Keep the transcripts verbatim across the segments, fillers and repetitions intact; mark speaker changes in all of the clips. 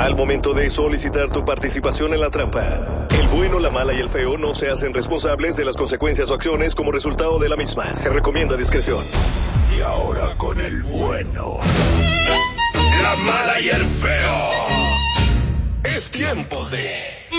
Speaker 1: al momento de solicitar tu participación en la trampa. El bueno, la mala y el feo no se hacen responsables de las consecuencias o acciones como resultado de la misma. Se recomienda discreción.
Speaker 2: Y ahora con el bueno, la mala y el feo. Es tiempo de...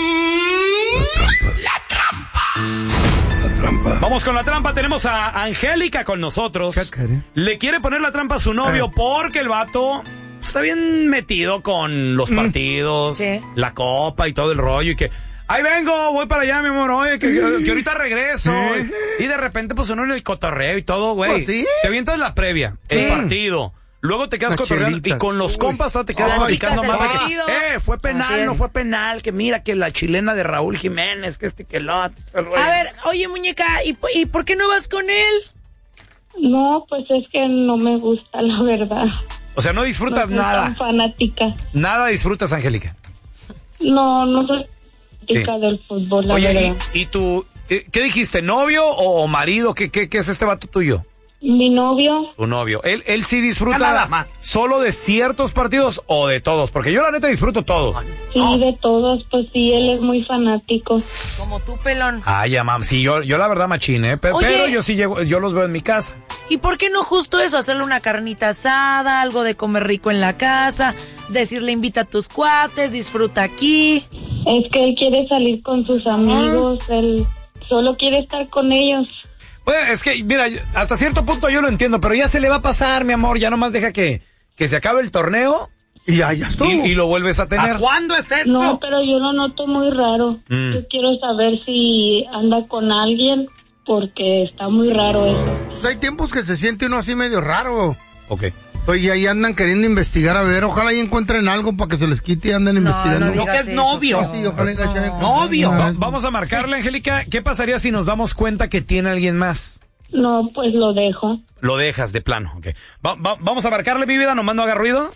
Speaker 2: La trampa.
Speaker 3: La trampa.
Speaker 4: Vamos con la trampa. Tenemos a Angélica con nosotros. Le quiere poner la trampa a su novio eh. porque el vato está bien metido con los partidos, ¿sí? La copa y todo el rollo y que... Ahí vengo, voy para allá, mi amor, oye, que, que ahorita regreso. ¿Sí? Y de repente, pues, uno en el cotorreo y todo, güey. ¿Oh, sí? Te avientas la previa, sí. El partido. Luego te quedas cotorreando y con los Uy. compas te quedas platicando más de que, eh, fue penal, no fue penal, que mira que la chilena de Raúl Jiménez, que este, que lo...
Speaker 5: A ver, oye, muñeca, ¿y, ¿y por qué no vas con él?
Speaker 6: No, pues es que no me gusta, la verdad.
Speaker 4: O sea, no disfrutas
Speaker 6: no soy
Speaker 4: nada.
Speaker 6: Tan fanática.
Speaker 4: Nada disfrutas, Angélica.
Speaker 6: No, no soy fanática sí. del fútbol, la
Speaker 4: Oye,
Speaker 6: verdad.
Speaker 4: ¿y, y tú, qué dijiste, novio o, o marido? ¿Qué, qué, ¿Qué es este vato tuyo?
Speaker 6: Mi novio.
Speaker 4: Tu novio. ¿Él, él sí disfruta nada más solo de ciertos partidos o de todos? Porque yo la neta disfruto todos.
Speaker 6: Sí, oh. de todos, pues sí, él es muy fanático.
Speaker 5: Como tú, pelón.
Speaker 4: Ay, ya, mam, sí, yo, yo la verdad machín, ¿eh? Pero, pero yo sí llego, yo los veo en mi casa.
Speaker 5: ¿Y por qué no justo eso? Hacerle una carnita asada, algo de comer rico en la casa, decirle invita a tus cuates, disfruta aquí.
Speaker 6: Es que él quiere salir con sus amigos, ah. él solo quiere estar con ellos.
Speaker 4: Bueno, es que, mira, hasta cierto punto yo lo entiendo, pero ya se le va a pasar, mi amor, ya nomás deja que, que se acabe el torneo y ya, ya estuvo. Y, y lo vuelves a tener.
Speaker 5: ¿A cuándo es esto?
Speaker 6: No, pero yo lo noto muy raro. Mm. Yo quiero saber si anda con alguien, porque está muy raro eso.
Speaker 3: Pues hay tiempos que se siente uno así medio raro.
Speaker 4: Ok.
Speaker 3: Oye, ahí andan queriendo investigar, a ver, ojalá y encuentren algo para que se les quite y anden no, investigando.
Speaker 5: No,
Speaker 4: no que es novio.
Speaker 3: No, sí, ojalá
Speaker 5: no.
Speaker 4: Novio. Va, vamos a marcarle, Angélica. ¿Qué pasaría si nos damos cuenta que tiene alguien más?
Speaker 6: No, pues lo dejo.
Speaker 4: Lo dejas de plano, ok. Va, va, vamos a marcarle, mi vida, nomás no haga ruido.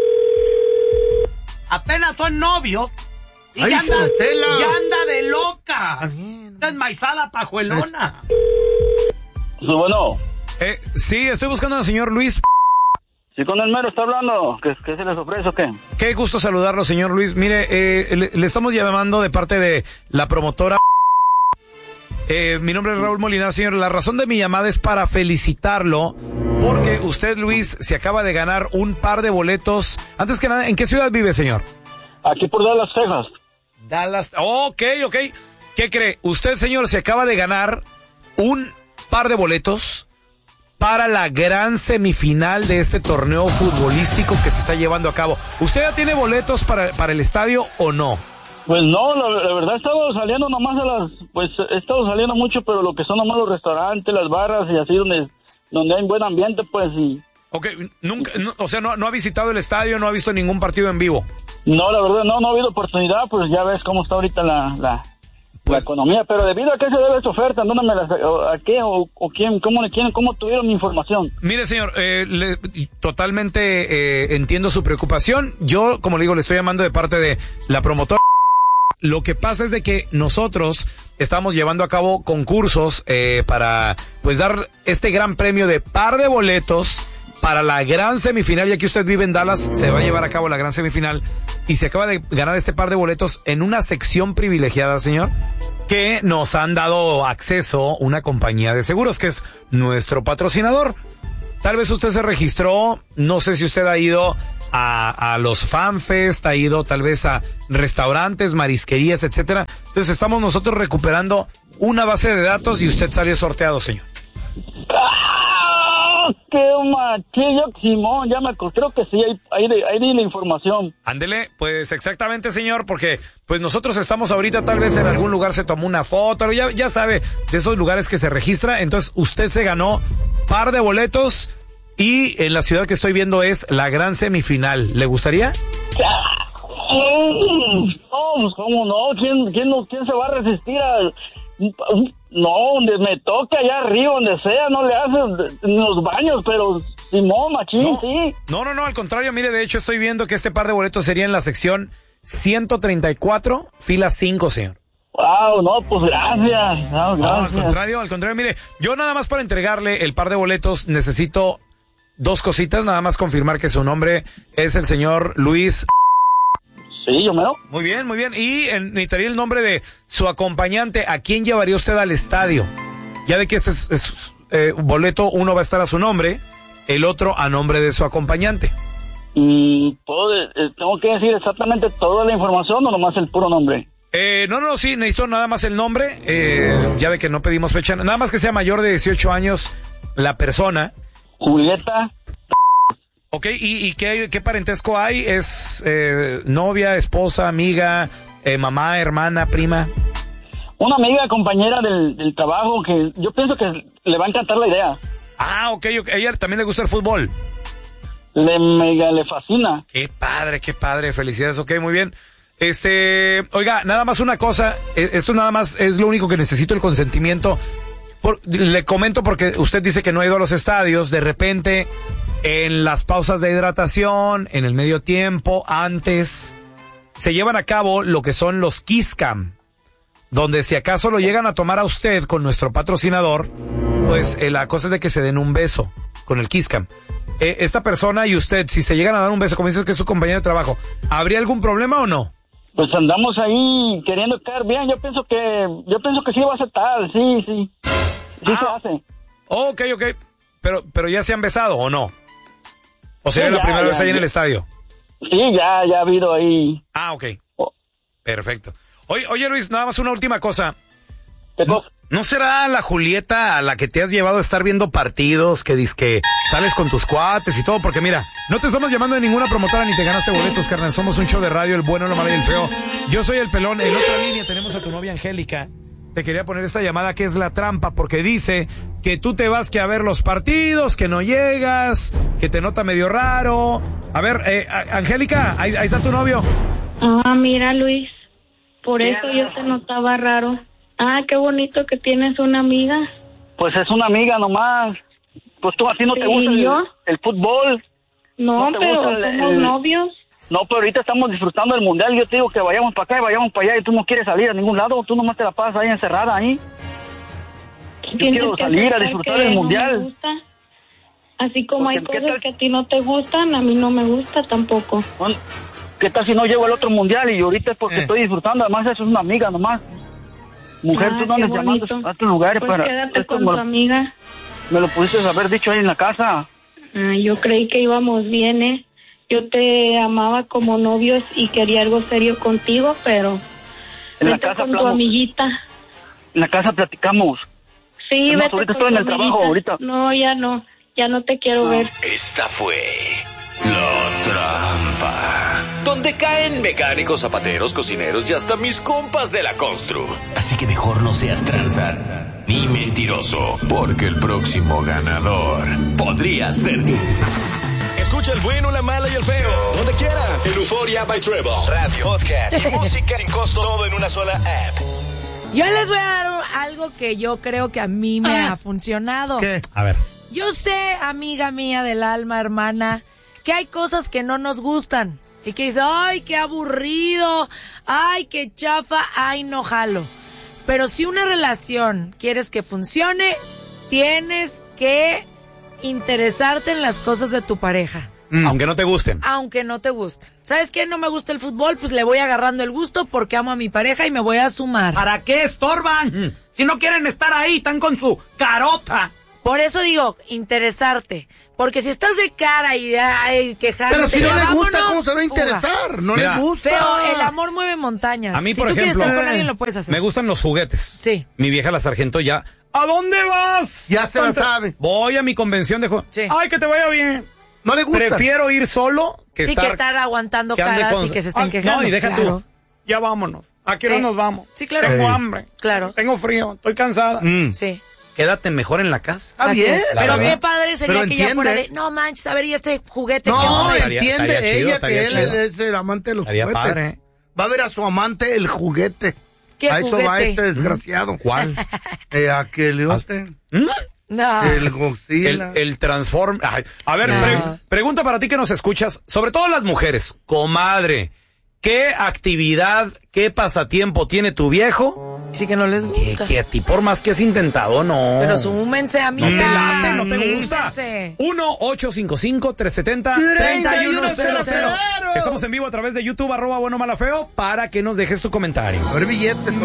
Speaker 4: Apenas son novios y
Speaker 3: Ay,
Speaker 4: ya, anda,
Speaker 3: Sotela.
Speaker 4: ya anda de loca. Desmaizada pajuelona.
Speaker 7: Bueno.
Speaker 4: Eh, sí, estoy buscando al señor Luis.
Speaker 7: Sí, con el mero está hablando. ¿Qué, qué se les ofrece o qué?
Speaker 4: Qué gusto saludarlo, señor Luis. Mire, eh, le, le estamos llamando de parte de la promotora. Eh, mi nombre es Raúl Molinar, señor. La razón de mi llamada es para felicitarlo porque usted, Luis, se acaba de ganar un par de boletos. Antes que nada, ¿en qué ciudad vive, señor?
Speaker 7: Aquí por Dallas, Texas.
Speaker 4: Dallas. Oh, ok, ok. ¿Qué cree? Usted, señor, se acaba de ganar un par de boletos para la gran semifinal de este torneo futbolístico que se está llevando a cabo. ¿Usted ya tiene boletos para, para el estadio o no?
Speaker 7: Pues no, la, la verdad he estado saliendo nomás a las... Pues he estado saliendo mucho, pero lo que son nomás los restaurantes, las barras y así donde, donde hay buen ambiente, pues y...
Speaker 4: Ok, nunca, no, o sea, no, no ha visitado el estadio, no ha visto ningún partido en vivo.
Speaker 7: No, la verdad no, no ha habido oportunidad, pues ya ves cómo está ahorita la... la... La economía, pero debido a qué se debe esta oferta, ¿dónde me la, a qué o, o quién, cómo le quieren, cómo tuvieron mi información?
Speaker 4: Mire, señor, eh, le, totalmente eh, entiendo su preocupación. Yo, como le digo, le estoy llamando de parte de la promotora. Lo que pasa es de que nosotros estamos llevando a cabo concursos eh, para, pues, dar este gran premio de par de boletos para la gran semifinal, ya que usted vive en Dallas, se va a llevar a cabo la gran semifinal y se acaba de ganar este par de boletos en una sección privilegiada, señor, que nos han dado acceso una compañía de seguros que es nuestro patrocinador. Tal vez usted se registró, no sé si usted ha ido a, a los FanFest, ha ido tal vez a restaurantes, marisquerías, etcétera. Entonces estamos nosotros recuperando una base de datos y usted salió sorteado, señor.
Speaker 7: ¡Qué machillo, Simón! Ya me creo que sí, ahí, ahí, ahí di la información.
Speaker 4: Ándele, pues exactamente, señor, porque pues nosotros estamos ahorita, tal vez en algún lugar se tomó una foto, ya, ya sabe, de esos lugares que se registra, entonces usted se ganó par de boletos y en la ciudad que estoy viendo es la gran semifinal. ¿Le gustaría?
Speaker 7: No, ¿cómo no? ¿Quién, quién, quién se va a resistir a...? No, donde me toque allá arriba, donde sea, no le haces en los baños, pero Simón, machín,
Speaker 4: no,
Speaker 7: sí.
Speaker 4: No, no, no, al contrario, mire, de hecho estoy viendo que este par de boletos sería en la sección ciento treinta y cuatro, fila cinco, señor.
Speaker 7: Wow, no, pues gracias. No, gracias.
Speaker 4: No, al contrario, al contrario, mire, yo nada más para entregarle el par de boletos necesito dos cositas, nada más confirmar que su nombre es el señor Luis.
Speaker 7: Sí, yo mero.
Speaker 4: Muy bien, muy bien. Y eh, necesitaría el nombre de su acompañante. ¿A quién llevaría usted al estadio? Ya de que este es, es eh, boleto, uno va a estar a su nombre, el otro a nombre de su acompañante.
Speaker 7: ¿Y puedo, eh, tengo que decir exactamente toda la información o nomás el puro nombre?
Speaker 4: Eh, no, no, sí, necesito nada más el nombre. Eh, ya de que no pedimos fecha. Nada más que sea mayor de dieciocho años la persona.
Speaker 7: Julieta.
Speaker 4: Ok, ¿y, y qué, qué parentesco hay? ¿Es eh, novia, esposa, amiga, eh, mamá, hermana, prima?
Speaker 7: Una amiga, compañera del, del trabajo que yo pienso que le va a encantar la idea.
Speaker 4: Ah, ok, okay. ¿A ella también le gusta el fútbol?
Speaker 7: Le mega le fascina.
Speaker 4: Qué padre, qué padre, felicidades, ok, muy bien. Este, oiga, nada más una cosa, esto nada más es lo único que necesito, el consentimiento. Por, le comento porque usted dice que no ha ido a los estadios, de repente en las pausas de hidratación, en el medio tiempo, antes, se llevan a cabo lo que son los Kiss Cam, donde si acaso lo llegan a tomar a usted con nuestro patrocinador, pues eh, la cosa es de que se den un beso con el Kiss Cam. Eh, esta persona y usted, si se llegan a dar un beso, como dices que es su compañero de trabajo, ¿habría algún problema o no?
Speaker 7: Pues andamos ahí queriendo caer bien. Yo pienso que, yo pienso que sí va a aceptar, sí, sí, sí ah, se hace.
Speaker 4: Ok, ok, pero, pero ya se han besado o no? ¿O sería
Speaker 7: sí,
Speaker 4: la
Speaker 7: ya,
Speaker 4: primera
Speaker 7: ya,
Speaker 4: vez ahí
Speaker 7: ya.
Speaker 4: en el estadio?
Speaker 7: Sí, ya, ya ha habido ahí.
Speaker 4: Ah, ok.
Speaker 7: Oh.
Speaker 4: Perfecto. Oye, oye, Luis, nada más una última cosa.
Speaker 7: ¿No,
Speaker 4: ¿No será la Julieta a la que te has llevado a estar viendo partidos, que dizque sales con tus cuates y todo? Porque mira, no te estamos llamando de ninguna promotora ni te ganaste boletos, carnal. Somos un show de radio, el bueno, lo malo y el feo. Yo soy el pelón. En otra línea tenemos a tu novia Angélica. Te quería poner esta llamada que es la trampa, porque dice que tú te vas que a ver los partidos, que no llegas, que te nota medio raro. A ver, eh, Angélica, ahí, ahí está tu novio.
Speaker 6: Ah, mira, Luis, por eso yo te notaba raro. Ah, qué bonito que tienes una amiga.
Speaker 7: Pues es una amiga nomás. Pues tú así no te
Speaker 6: ¿Sí,
Speaker 7: gusta el,
Speaker 6: yo?
Speaker 7: el fútbol.
Speaker 6: No,
Speaker 7: ¿No te
Speaker 6: pero
Speaker 7: gusta el-
Speaker 6: somos
Speaker 7: el-
Speaker 6: novios.
Speaker 7: No, pero ahorita estamos disfrutando del mundial. Yo te digo que vayamos para acá y vayamos para allá y tú no quieres salir a ningún lado. Tú nomás te la pasas ahí encerrada ahí. Yo
Speaker 6: Tienes
Speaker 7: quiero
Speaker 6: que
Speaker 7: salir a
Speaker 6: aceptar
Speaker 7: disfrutar
Speaker 6: que
Speaker 7: del
Speaker 6: no
Speaker 7: mundial.
Speaker 6: me gusta. Así como hay
Speaker 7: Porque, ¿qué
Speaker 6: cosas
Speaker 7: tal?
Speaker 6: que a ti no te gustan, a mí no me gusta tampoco.
Speaker 7: Bueno, ¿qué tal si no llego al otro mundial? Y ahorita es porque
Speaker 3: Eh.
Speaker 7: estoy disfrutando. Además, eso es una amiga nomás. Mujer,
Speaker 6: Ah,
Speaker 7: tú no
Speaker 6: qué
Speaker 7: andes llamando
Speaker 6: bonito.
Speaker 7: a estos lugares
Speaker 6: Pues
Speaker 7: para...
Speaker 6: quédate
Speaker 7: esto
Speaker 6: con
Speaker 7: me,
Speaker 6: tu
Speaker 7: lo,
Speaker 6: amiga.
Speaker 7: me lo pudiste haber dicho ahí en la casa.
Speaker 6: Ah, yo creí que íbamos bien, ¿eh? Yo te amaba como novios y quería algo serio contigo, pero
Speaker 7: En la
Speaker 6: vete
Speaker 7: casa
Speaker 6: con tu
Speaker 7: hablamos.
Speaker 6: amiguita.
Speaker 7: En la casa platicamos.
Speaker 6: Sí,
Speaker 7: Además,
Speaker 6: vete
Speaker 7: ahorita
Speaker 6: con
Speaker 7: estoy en
Speaker 6: tu
Speaker 7: el trabajo,
Speaker 6: amiguita.
Speaker 7: ahorita.
Speaker 6: No, ya no, ya no te quiero ver.
Speaker 2: Esta fue La Trampa, donde caen mecánicos, zapateros, cocineros y hasta mis compas de la constru. Así que mejor no seas tranza ni mentiroso, porque el próximo ganador podría ser tú.
Speaker 1: Escucha el bueno, la mala y el feo. Donde quieras. En Euforia by Treble. Radio, podcast y música sin costo. Todo en una sola app.
Speaker 5: Yo les voy a dar un- algo que yo creo que a mí me ha funcionado.
Speaker 3: ¿Qué?
Speaker 4: A ver.
Speaker 5: Yo sé, amiga mía del alma, hermana, que hay cosas que no nos gustan. Y que dice, ay, qué aburrido, ay, qué chafa, ay, no jalo. Pero si una relación quieres que funcione, tienes que interesarte en las cosas de tu pareja,
Speaker 4: Aunque no te gusten.
Speaker 5: aunque no te gusten. ¿Sabes qué? No me gusta el fútbol, pues le voy agarrando el gusto porque amo a mi pareja y me voy a sumar.
Speaker 8: ¿Para qué estorban? Si no quieren estar ahí, están con su carota.
Speaker 5: Por eso digo, interesarte. Porque si estás de cara y ay, quejándote,
Speaker 3: Pero si no
Speaker 5: ya
Speaker 3: le gusta,
Speaker 5: vámonos,
Speaker 3: ¿cómo se va a
Speaker 5: fuga.
Speaker 3: interesar? No
Speaker 4: Mira,
Speaker 3: le gusta.
Speaker 5: Feo, el amor mueve montañas.
Speaker 4: A mí,
Speaker 5: si
Speaker 4: por
Speaker 5: tú quieres
Speaker 4: ejemplo,
Speaker 5: estar con
Speaker 3: eh,
Speaker 5: alguien, lo puedes hacer.
Speaker 4: Me gustan los juguetes.
Speaker 5: Sí.
Speaker 4: Mi vieja la sargento ya. ¿A dónde vas?
Speaker 3: Ya se la sabe.
Speaker 4: Voy a mi convención de juguetes.
Speaker 5: Sí.
Speaker 4: Ay, que te vaya bien.
Speaker 3: No le gusta.
Speaker 4: Prefiero ir solo que
Speaker 5: Sí,
Speaker 4: estar...
Speaker 5: que estar aguantando
Speaker 4: que ande
Speaker 5: caras
Speaker 4: con-
Speaker 5: y que se estén
Speaker 4: Ah,
Speaker 5: quejando.
Speaker 4: No, y deja
Speaker 5: claro.
Speaker 4: tú. Ya vámonos. ¿A qué hora
Speaker 5: Sí.
Speaker 4: nos vamos?
Speaker 5: Sí, claro.
Speaker 4: Tengo
Speaker 3: Eh.
Speaker 4: hambre.
Speaker 5: Claro.
Speaker 4: Tengo frío. Estoy cansada.
Speaker 3: Mm.
Speaker 5: Sí.
Speaker 4: Quédate mejor en la casa.
Speaker 3: Está
Speaker 5: Así
Speaker 3: bien.
Speaker 5: es.
Speaker 4: la
Speaker 5: Pero
Speaker 4: verdad.
Speaker 5: qué padre sería
Speaker 3: Pero
Speaker 5: que ya fuera de,
Speaker 3: entiende.
Speaker 5: no manches, a ver, y este juguete. ¿qué
Speaker 3: No,
Speaker 5: onda?
Speaker 4: estaría-
Speaker 3: entiende
Speaker 4: estaría chido,
Speaker 3: ella
Speaker 4: estaría
Speaker 3: que él
Speaker 4: chido.
Speaker 3: es el amante de los
Speaker 4: Estaría
Speaker 3: juguetes.
Speaker 4: padre.
Speaker 3: Va a ver a su amante el juguete.
Speaker 5: ¿Qué
Speaker 3: a eso va
Speaker 5: juguete?
Speaker 3: este desgraciado.
Speaker 4: ¿Cuál?
Speaker 3: Eh, aqueliote.
Speaker 5: No.
Speaker 3: El Godzilla.
Speaker 4: El, el Transform. Ay, a ver,
Speaker 5: No.
Speaker 4: pre- pregunta para ti que nos escuchas, sobre todo las mujeres, comadre, ¿qué actividad, qué pasatiempo tiene tu viejo
Speaker 5: Sí que no les
Speaker 4: Que,
Speaker 5: gusta.
Speaker 4: que a ti por más que has intentado, no.
Speaker 5: Pero súmense, amiga.
Speaker 4: No te late, no te gusta.
Speaker 5: Súmense.
Speaker 4: uno ocho cinco cinco, tres siete cero, tres uno cero cero. Estamos en vivo a través de YouTube, arroba bueno mala feo, para que nos dejes tu comentario.
Speaker 3: A ver billetes.